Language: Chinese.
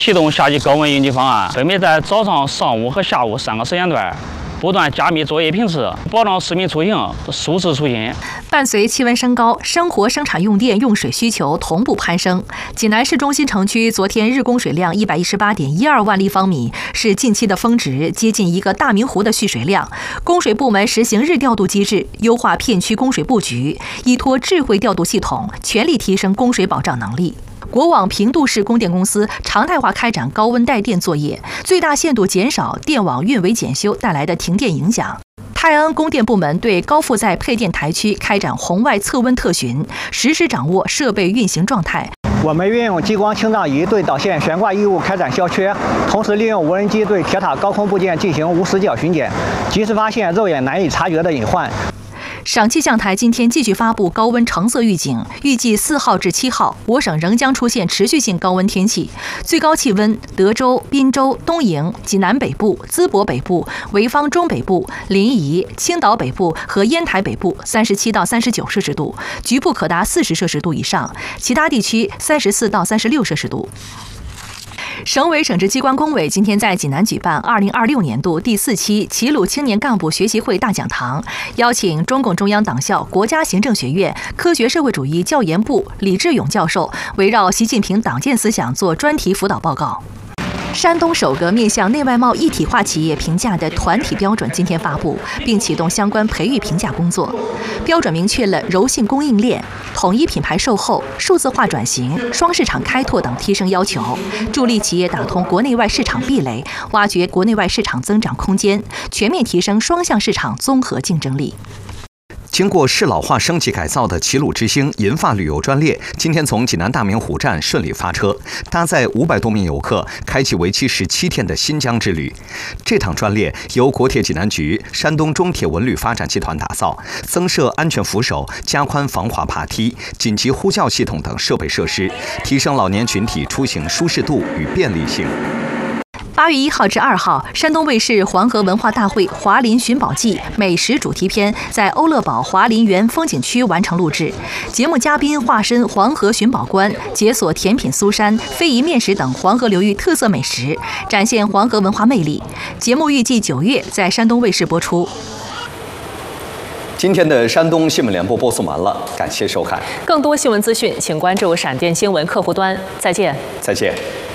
启动夏季高温应急方案，分别在早上、上午和下午3个时间段，不断加密作业频次，保障市民出行舒适出行。 伴随气温升高，生活生产用电用水需求同步攀升。济南市中心城区昨天日供水量118.12万立方米，是近期的峰值，接近一个大明湖的蓄水量。供水部门实行日调度机制，优化片区供水布局，依托智慧调度系统，全力提升供水保障能力。国网平度市供电公司常态化开展高温带电作业，最大限度减少电网运维检修带来的停电影响。泰安供电部门对高负载配电台区开展红外测温特巡，实时掌握设备运行状态。 我们运用激光清障仪对导线悬挂异物开展消缺，同时利用无人机对铁塔高空部件进行无死角巡检，及时发现肉眼难以察觉的隐患。 省气象台今天继续发布高温橙色预警，预计4号至7号，我省仍将出现持续性高温天气。最高气温，德州、滨州、东营、济南北部、淄博北部、潍坊中北部、临沂、青岛北部和烟台北部37到39摄氏度，局部可达40摄氏度以上，其他地区34到36摄氏度。省委省直机关工委今天在济南举办2026年度第4期齐鲁青年干部学习会大讲堂，邀请中共中央党校国家行政学院科学社会主义教研部李志勇教授围绕习近平党建思想做专题辅导报告。山东首个面向内外贸一体化企业评价的团体标准今天发布，并启动相关培育评价工作。标准明确了柔性供应链、统一品牌售后、数字化转型、双市场开拓等提升要求，助力企业打通国内外市场壁垒，挖掘国内外市场增长空间，全面提升双向市场综合竞争力。 经过适老化升级改造的齐鲁之星银发旅游专列，今天从济南大明湖站顺利发车，搭载500多名游客，开启为期17天的新疆之旅。这趟专列由国铁济南局、山东中铁文旅发展集团打造，增设安全扶手、加宽防滑爬梯、紧急呼叫系统等设备设施，提升老年群体出行舒适度与便利性。 8月1号至2号，山东卫视黄河文化大会华林寻宝记美食主题片在欧乐堡华林园风景区完成录制。节目嘉宾化身黄河寻宝官，解锁甜品苏珊、非遗面食等黄河流域特色美食，展现黄河文化魅力。节目预计9月在山东卫视播出。 今天的山东新闻联播播送完了，感谢收看。 更多新闻资讯，请关注闪电新闻客户端。再见。 再见。